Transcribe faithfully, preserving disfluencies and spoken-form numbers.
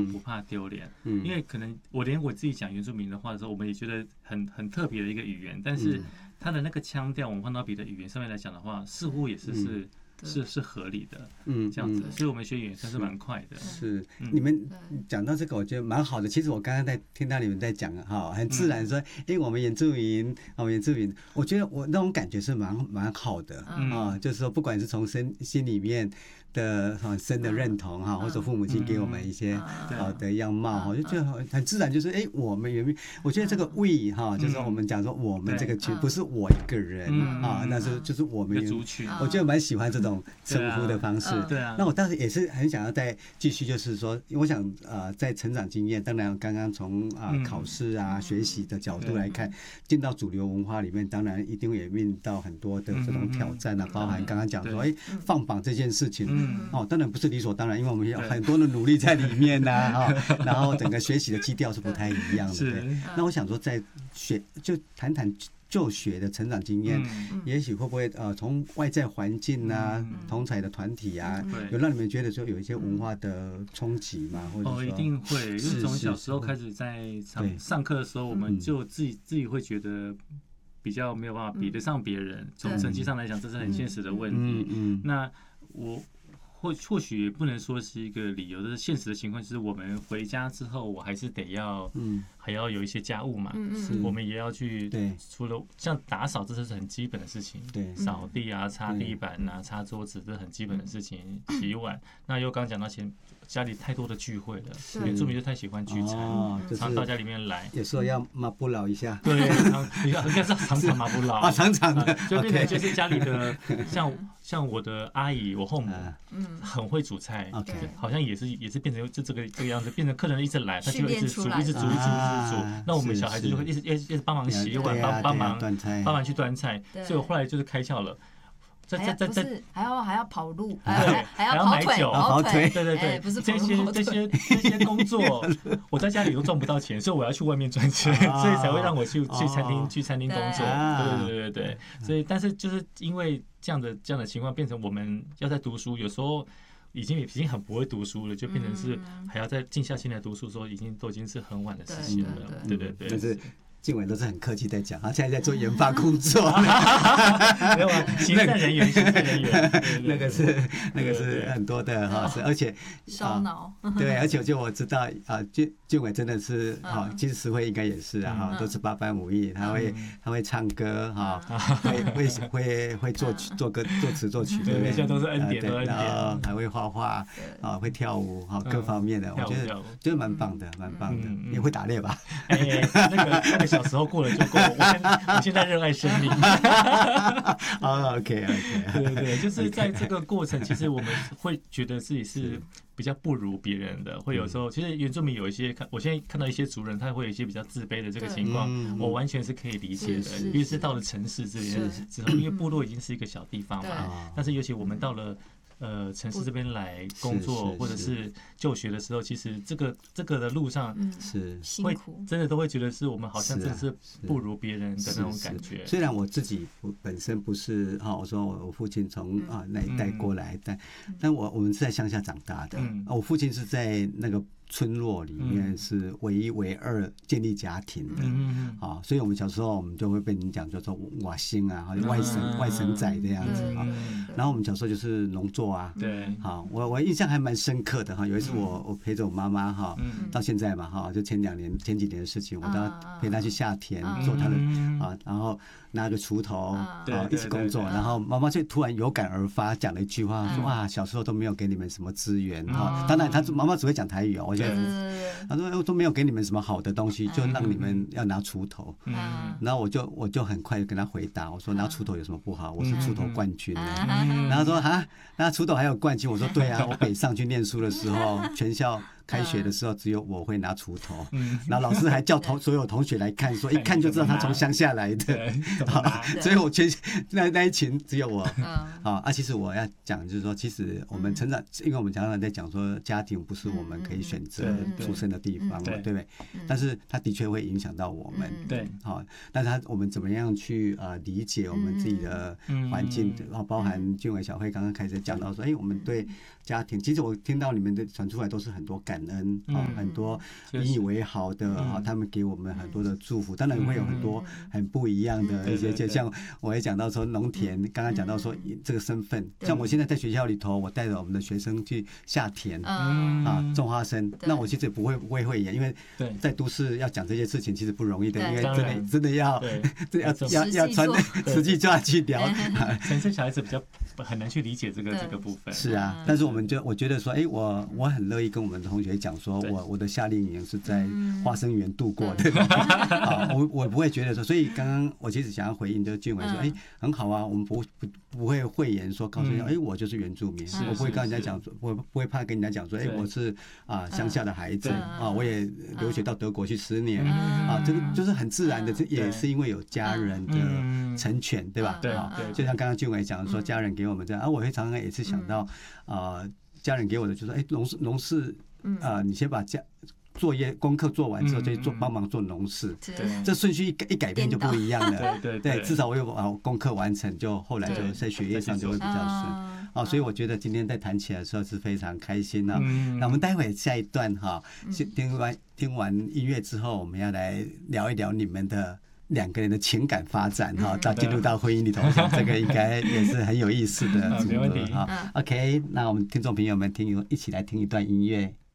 不怕丢脸，嗯，因为可能我连我自己讲原住民的话的时候，我们也觉得很很特别的一个语言，但是它的那个腔调，我们换到别的语言上面来讲的话，似乎也是是。嗯是是合理的，嗯，这样子，所以我们学语言算是蛮快的。 是，你们讲到这个，我觉得蛮好的。其实我刚刚在听到你们在讲哈，很自然说，哎，我们原住民，我们原住民，我觉得我那种感觉是蛮蛮好的啊，就是说，不管是从身心里面的很深的认同哈，或者父母亲给我们一些好的样貌哈，就觉得很自然，就是哎，我们原，我觉得这个 we 哈，就是我们讲说我们这个群不是我一个人啊，那是就是我们族群， 我觉得蛮喜欢这种。称呼的方式， 对啊。 那我当时也是很想要再继续，就是说，我想呃，在成长经验，当然刚刚从啊考试啊、学习的角度来看，进到主流文化里面，当然一定也面临到很多的这种挑战啊，包含刚刚讲说，哎，放榜这件事情，哦，当然不是理所当然，因为我们有很多的努力在里面呐，哈，然后整个学习的基调是不太一样的。对。那我想说，在学就谈谈。就学的成长经验，嗯、也许会不会呃，从外在环境啊、嗯、同侪的团体啊，嗯、有让你们觉得说有一些文化的冲击吗？或者说哦，一定会，因为从小时候开始在上上课的时候，我们就自己自己会觉得比较没有办法比得上别人。从、嗯、成绩上来讲，这是很现实的问题。嗯嗯、那我。或或许也不能说是一个理由，但是现实的情况就是我们回家之后，我还是得要，嗯，还要有一些家务嘛，嗯、我们也要去，对，除了像打扫，这是很基本的事情，对，扫地啊、擦地板啊、擦桌子，这是很基本的事情，洗碗。那又刚刚讲到前家里太多的聚会了，原住民就太喜欢聚餐，哦、常到家里面来， 有时候要马不老一下， 对，应该是常常马不老啊，常常的， 就变成就是家里的像。像我的阿姨，我后母，嗯，很会煮菜，好像也是也是变成就这个这个样子，变成客人一直来，他就一直煮，一直煮，一直煮，一直煮。那我们小孩子就会一直一直一直帮忙洗碗，帮帮忙帮忙去端菜。所以我后来就是开窍了。 在在在在还要还要跑路， 对， 还要跑腿， 跑腿， 对对对， 不是这些这些这些工作，我在家里都赚不到钱，所以我要去外面赚钱，所以才会让我去去餐厅去餐厅工作，对对对对，所以但是就是因为这样的这样的情况，变成我们要在读书，有时候已经已经很不会读书了，就变成是还要再静下心来读书，说已经都已经是很晚的事情了，对对对。 静伟都是很客气在讲，他现在在做研发工作， 没有啊，行政人员，行政人员， 那个是那个是很多的哈，是而且烧脑， 对，而且就我知道啊，静静伟真的是哈，其实石慧应该也是啊哈，都是八般武艺，他会他会唱歌哈，会会会会作曲作歌作词作曲， 对不对？现在都是恩典， 对，然后还会画画啊，会跳舞哈，各方面的，我觉得就是蛮棒的，蛮棒的，也会打猎吧？ 哎，那个那个小时候过了就够了，我现我现在热爱生命。 哦 ，OK OK， 对对对，就是在这个过程，其实我们会觉得自己是比较不如别人的，会有时候，其实原住民有一些看，我现在看到一些族人，他会有一些比较自卑的这个情况，我完全是可以理解的。尤其是到了城市这边之后，因为部落已经是一个小地方嘛，但是尤其我们到了。呃，城市这边来工作或者是就学的时候，其实这个这个的路上是会真的都会觉得是我们好像真的是不如别人的那种感觉。 虽然我自己本身不是哈，我说我父亲从啊那一代过来，但但我我们是在乡下长大的，我父亲是在那个。村落里面是唯一唯二建立家庭的，嗯啊，所以我们小时候我们就会被你讲叫做瓦星啊，外省、嗯、外省仔这样子啊。嗯、然后我们小时候就是农作啊，对，好，我我印象还蛮深刻的哈。有一次我我陪着我妈妈哈，嗯、到现在嘛哈，就前两年前几年的事情，我都要陪她去下田、嗯、做她的啊，然后拿个锄头啊一起工作，然后妈妈就突然有感而发讲了一句话，说哇，小时候都没有给你们什么资源哈。当然，她妈妈只会讲台语哦。他说都没有给你们什么好的东西，就让你们要拿锄头。嗯，然后我就我就很快就跟他回答，我说拿锄头有什么不好？我是锄头冠军呢。然后他说啊，那锄头还有冠军？我说对啊，我北上去念书的时候，全校。开学的时候只有我会拿锄头，然后老师还叫同所有同学来看，说一看就知道他从乡下来的，所以我全那那一群只有我。好啊，其实我要讲就是说，其实我们成长，因为我们常常在讲说，家庭不是我们可以选择出生的地方嘛，对不对？但是它的确会影响到我们，对，好，但是他我们怎么样去呃理解我们自己的环境，然后包含俊伟、小慧刚刚开始讲到说，哎，我们对家庭，其实我听到你们的传出来都是很多概感恩啊，很多引以为豪的啊，他们给我们很多的祝福。当然会有很多很不一样的一些，就像我也讲到说农田，刚刚讲到说这个身份，像我现在在学校里头，我带着我们的学生去下田啊种花生，那我其实也不会不会讳言，因为在都市要讲这些事情其实不容易的，因为真的真的要要要要传实际就要去聊， 城市小孩子比较很难去理解这个这个部分。 是啊，但是我们就我觉得说，哎，我我很乐意跟我们的同学讲说，我我的夏令营是在花生园度过的，啊，我我不会觉得说，所以刚刚我其实想要回应就是俊伟说，哎，很好啊，我们不不不会讳言说告诉人家，哎，我就是原住民，我不会跟人家讲说，我不会怕跟人家讲说，哎，我是啊乡下的孩子啊，我也留学到德国去十年啊，这个就是很自然的，这也是因为有家人的成全，对吧？ 对， 就像刚刚俊伟讲说，家人给我们这样啊，我会常常也是想到啊，家人给我的就是，哎，农事农事啊，你先把家作业功课做完之后，就做帮忙做农事，这顺序一改一改变就不一样了。 对对，至少我有把功课完成，就后来就在学业上就会比较顺。哦，所以我觉得今天在谈起来的时候是非常开心啊。那我们待会下一段哈，听完听完音乐之后，我们要来聊一聊你们的两个人的情感发展哈，到进入到婚姻里头，我想这个应该也是很有意思的组合哈。OK， 那我们听众朋友们听一起来听一段音乐。